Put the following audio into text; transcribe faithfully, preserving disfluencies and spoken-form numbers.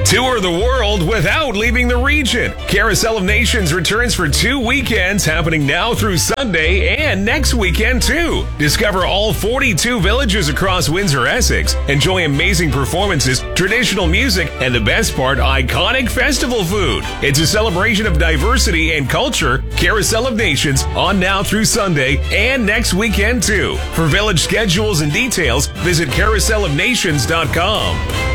Tour the world without leaving the region. Carousel of Nations returns for two weekends happening now through Sunday and next weekend too. Discover all forty-two villages across Windsor, Essex. Enjoy amazing performances, traditional music, and the best part, iconic festival food. It's a celebration of diversity and culture. Carousel of Nations on now through Sunday and next weekend too. For village schedules and details, visit carousel of nations dot com.